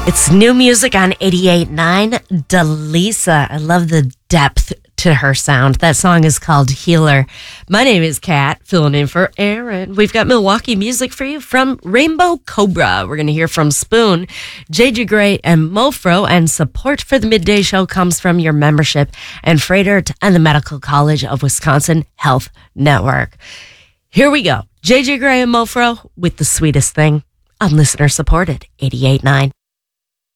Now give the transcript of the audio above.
It's new music on 88.9. Delisa. I love the depth to her sound. That song is called Healer. My name is Kat, filling in for Aaron. We've got Milwaukee music for you from Rainbow Cobra. We're going to hear from Spoon, JJ Gray, and Mofro. And support for the Midday Show comes from your membership and Freighter and the Medical College of Wisconsin Health Network. Here we go. JJ Gray and Mofro with The Sweetest Thing on listener supported 88.9.